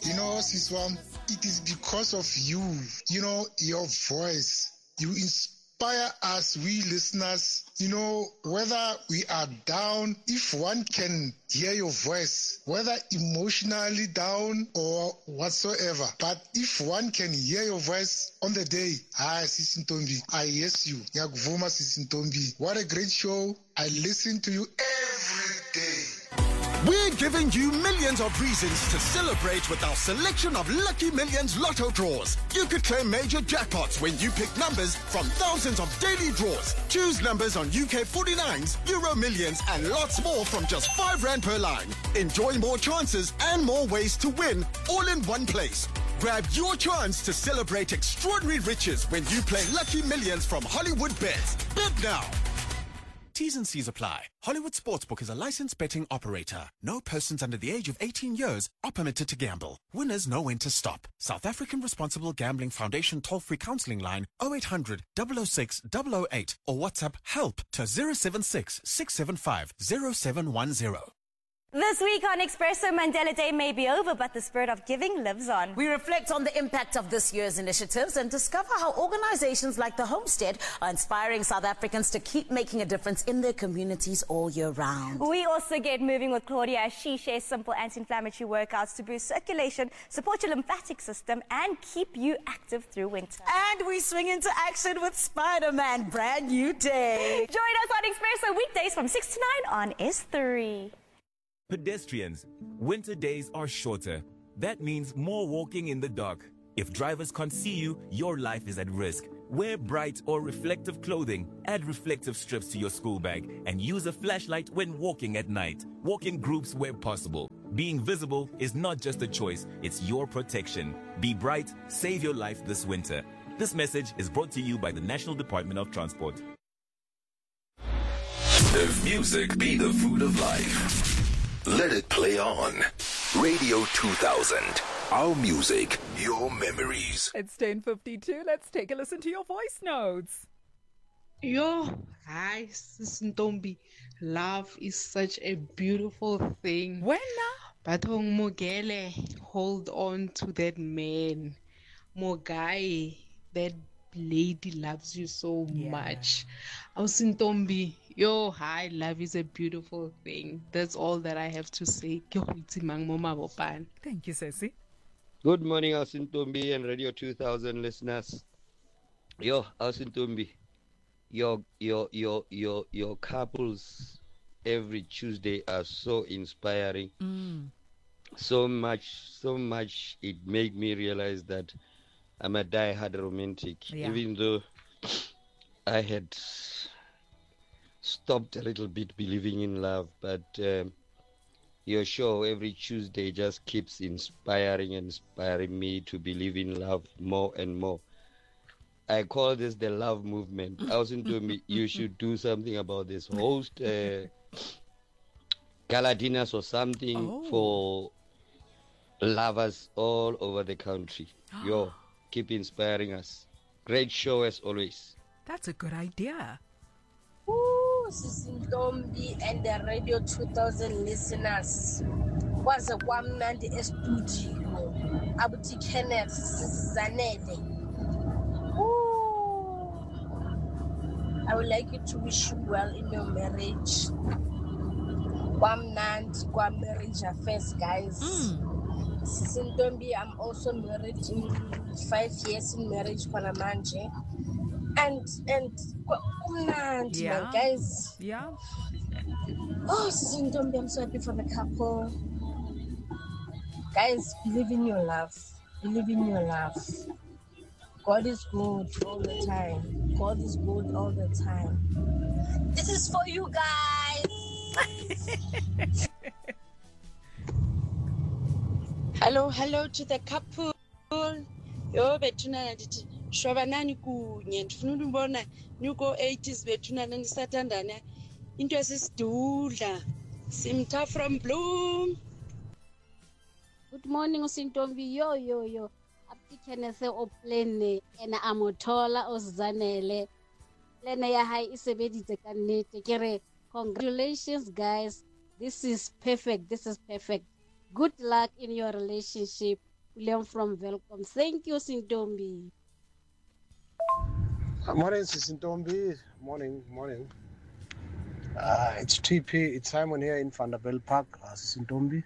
Siswam, it is because of you, your voice. You inspire us, we listeners, whether we are down, if one can hear your voice, whether emotionally down or whatsoever, but if one can hear your voice on the day, Sisi Ntombi, I yes you. Yakuvuma Sisi Ntombi. What a great show. I listen to you every day. We're giving you millions of reasons to celebrate with our selection of Lucky Millions Lotto draws. You could claim major jackpots when you pick numbers from thousands of daily draws. Choose numbers on UK 49s, Euro Millions, and lots more from just R5 per line. Enjoy more chances and more ways to win, all in one place. Grab your chance to celebrate extraordinary riches when you play Lucky Millions from Hollywood Bets. Bet now. T's and C's apply. Hollywood Sportsbook is a licensed betting operator. No persons under the age of 18 years are permitted to gamble. Winners know when to stop. South African Responsible Gambling Foundation toll-free counseling line 0800 006 008 or WhatsApp help to 076 675 0710. This week on Expresso, Mandela Day may be over, but the spirit of giving lives on. We reflect on the impact of this year's initiatives and discover how organizations like the Homestead are inspiring South Africans to keep making a difference in their communities all year round. We also get moving with Claudia as she shares simple anti-inflammatory workouts to boost circulation, support your lymphatic system, and keep you active through winter. And we swing into action with Spider-Man, brand new day. Join us on Expresso weekdays from 6 to 9 on S3. Pedestrians, winter days are shorter. That means more walking in the dark. If drivers can't see you, your life is at risk. Wear bright or reflective clothing, add reflective strips to your school bag, and use a flashlight when walking at night. Walk in groups where possible. Being visible is not just a choice, it's your protection. Be bright, save your life this winter. This message is brought to you by the National Department of Transport. If music be the food of life, let it play on. Radio 2000. Our music, your memories. It's 10:52. Let's take a listen to your voice notes. Yo, hi, Sisi Ntombi. Love is such a beautiful thing. When But Mogele, hold on to that man. Mogai, that lady loves you so much. Sisi Ntombi. Yo, hi, love is a beautiful thing. That's all that I have to say. Thank you, Ceci. Good morning, Sisi Ntombi and Radio 2000 listeners. Yo, Sisi Ntombi, your couples every Tuesday are so inspiring. So much it made me realize that I'm a die-hard romantic. Even though I had stopped a little bit believing in love, but your show every Tuesday just keeps inspiring me to believe in love more and more. I call this the love movement. Listen to me, you should do something about this. Host gala dinners or something for lovers all over the country. Yo, keep inspiring us. Great show as always. That's a good idea. Sisi Ntombi and the Radio 2000 listeners. Was a one-man studio. Abuti Kenneth Zanele. I would like you to wish you well in your marriage. One marriage affairs, guys. Sisi Ntombi, I'm also married in 5 years in marriage for Namanje. And guys. Yeah. Sisi Ntombi, I'm so happy for the couple. Guys, believe in your love. Believe in your love. God is good all the time. God is good all the time. This is for you guys. Hello to the couple. Yo betuna nditi shwabanani kunye ndifuna ubona nyuko 80s betuna nisathandana into esisidudla simtha from Bloom. Good morning Sisi Ntombi. Yo Abti Kenneth oplene ena amothola ozanele lena ya hai isebeditse ka nnete kere congratulations guys, this is perfect. Good luck in your relationship. Leon from Welcome. Thank you, Sintombi. Morning, Sisintombi. Morning. It's TP. It's Simon here in Vanderbilt Park, Sisintombi.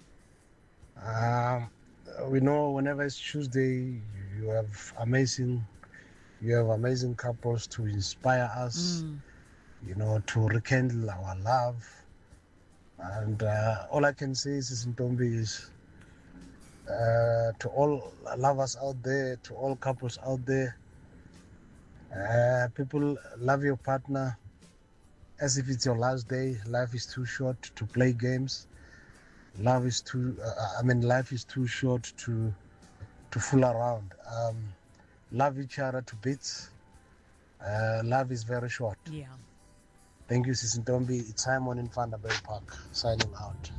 We know whenever it's Tuesday, you have amazing couples to inspire us, to rekindle our love. And all I can say, Sisintombi, is to all lovers out there, to all couples out there, people, love your partner as if it's your last day. Life is too short to play games. Life is too short to fool around. Love each other to bits. Love is very short. Yeah. Thank you, Sisintombi. It's Simon in Vanderbilt Park, signing out.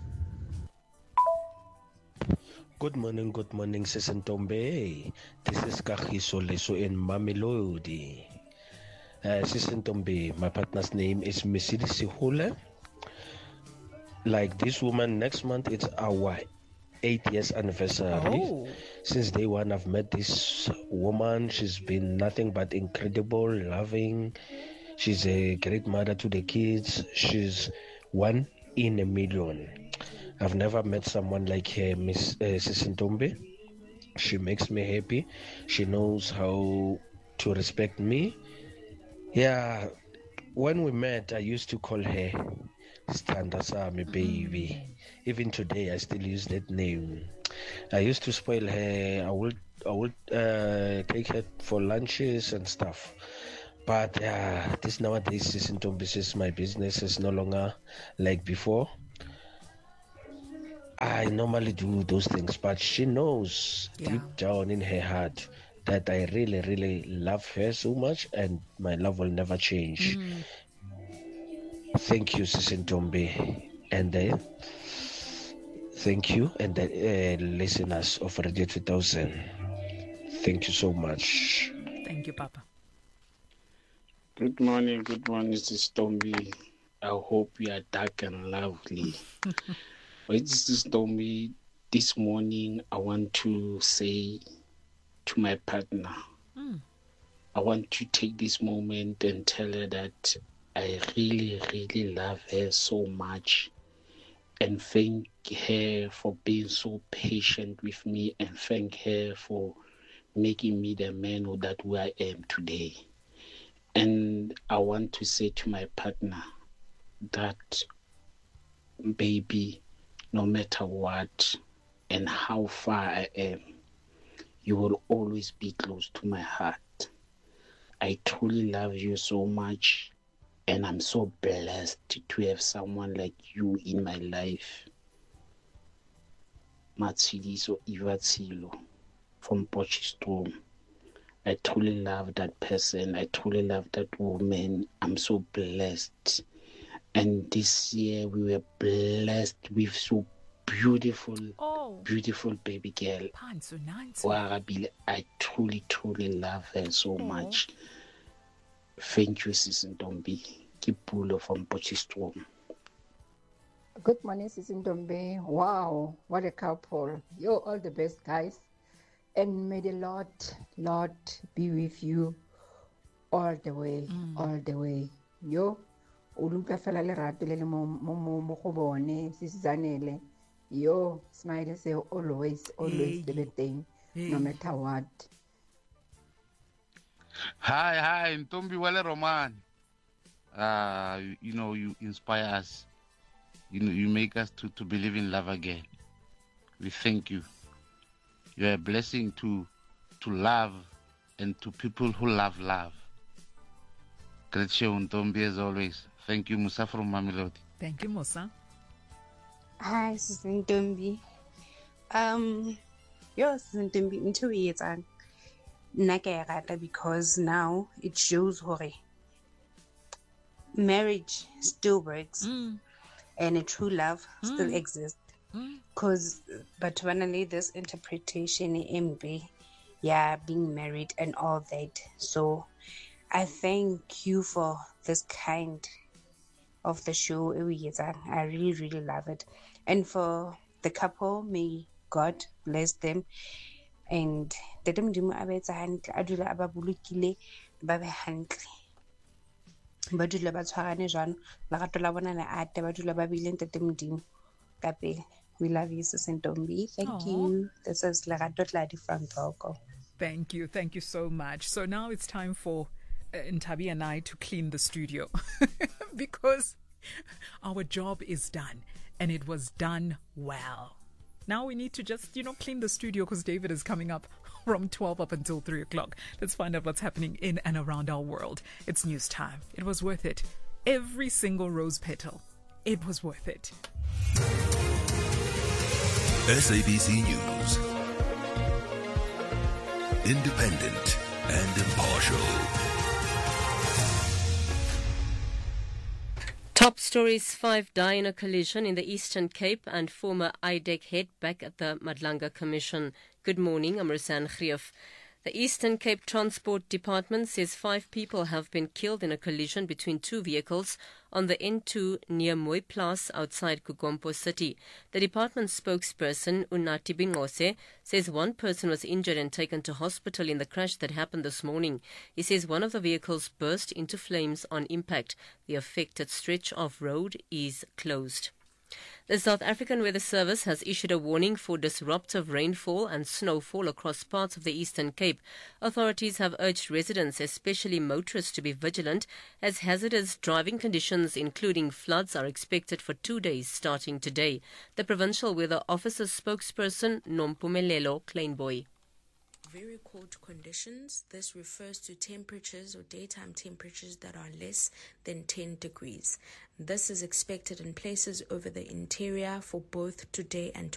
Good morning, Sisintombi. This is Kagiso Leso in Mamelodi. Sisintombi, my partner's name is Misidi Sihule. Like this woman, next month it's our 8 years anniversary. Oh. Since day one, I've met this woman. She's been nothing but incredible, loving. She's a great mother to the kids. She's one in a million. I've never met someone like her, Miss Sisintombi. She makes me happy. She knows how to respect me. Yeah, when we met, I used to call her Standa Sami baby. Even today, I still use that name. I used to spoil her. I would take her for lunches and stuff. But this nowadays, Sisintombi, is my business. Is no longer like before. I normally do those things, but she knows deep down in her heart that I really, really love her so much, and my love will never change. Thank you, Sisintombi, and thank you, and the listeners of Radio 2000. Thank you so much. Thank you, Papa. Good morning, Sisintombi. I hope you are dark and lovely. Sisintombi, this morning I want to say to my partner, I want to take this moment and tell her that I really, really love her so much, and thank her for being so patient with me, and thank her for making me the man that who I am today. And I want to say to my partner that, baby, no matter what and how far I am, you will always be close to my heart. I truly love you so much, and I'm so blessed to have someone like you in my life. Matshidiso Ivatsilo from Potchefstroom. I truly love that person. I truly love that woman. I'm so blessed. And this year we were blessed with so beautiful baby girl. I truly, truly love her so much. Thank you, Sisintombi. Kipulo from Potchefstroom. Good morning, Sisintombi. Wow, what a couple. You're all the best, guys. And may the Lord be with you all the way, all the way. Yo, uluka fela le rato le mo go bone Sizanele. Yo, smile say always the thing, no matter what. Hi, Ntombi Wale Roman. You inspire us. You make us to believe in love again. We thank you. You're a blessing to love and to people who love love. Great show, Ntombi, as always. Thank you, Musa from Mamelodi. Thank you, Musa. Hi, Sisintombi. Sisintombi, into it and because now it shows hore marriage still works and a true love still exists. Because but when I need this interpretation MB, being married and all that. So I thank you for this kind of the show. I really, really love it. And for the couple, may God bless them. And Tate Modimo a ba etsa hantle, a dula a ba bolokile, ba be hantle. Ba dula ba tshwarane jwalo, lerato la bona le ate, ba dula ba buile Ntate Modimo ka pele. We love you, Sis Ntombi. Thank you. This is Lerato Tladi from Togo. Thank you so much. So now it's time for Ntabi and I to clean the studio because our job is done and it was done well. Now we need to just, clean the studio because David is coming up from 12 up until 3 o'clock. Let's find out what's happening in and around our world. It's news time. It was worth it. Every single rose petal. It was worth it. SABC News. Independent and impartial. Top stories: 5 die in a collision in the Eastern Cape and former IDEC head back at the Madlanga Commission. Good morning, I'm Rosanne Grief. The Eastern Cape Transport Department says 5 people have been killed in a collision between 2 vehicles on the N2 near Mooiplaas outside Kugompo City. The department spokesperson, Unati Bingose, says 1 person was injured and taken to hospital in the crash that happened this morning. He says one of the vehicles burst into flames on impact. The affected stretch of road is closed. The South African Weather Service has issued a warning for disruptive rainfall and snowfall across parts of the Eastern Cape. Authorities have urged residents, especially motorists, to be vigilant as hazardous driving conditions, including floods, are expected for 2 days starting today. The Provincial Weather Office's spokesperson, Nompumelelo Kleinboy. Very cold conditions. This refers to temperatures or daytime temperatures that are less than 10 degrees. This is expected in places over the interior for both today and tomorrow.